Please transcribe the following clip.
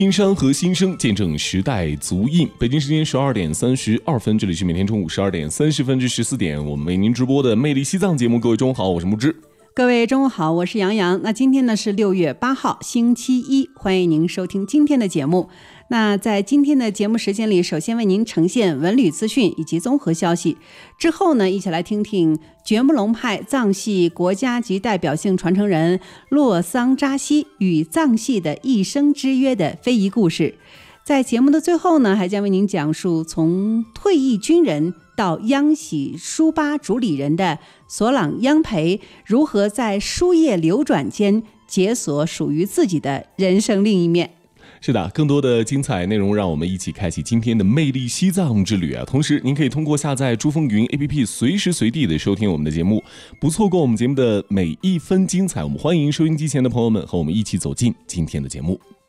因山河新生，见证时代足印。北京时间12:32，这里是每天中午12:30至14点，我们为您直播的《魅力西藏》节目。各位中午好，我是木之。 各位中午好，我是杨洋。那今天呢是6月8号，星期一，欢迎您收听今天的节目。那在今天的节目时间里，首先为您呈现文旅资讯以及综合消息，之后呢，一起来听听觉木龙派藏系国家级代表性传承人洛桑扎西与藏系的一生之约的非遗故事。在节目的最后呢，还将为您讲述从退役军人到央喜书吧主理人的索朗央培如何在书业流转间解锁属于自己的人生另一面。 是的，更多的精彩内容让我们一起开启今天的魅力西藏之旅啊！同时您可以通过下载珠峰云 APP 随时随地的收听我们的节目，不错过我们节目的每一分精彩。我们欢迎收音机前的朋友们和我们一起走进今天的节目。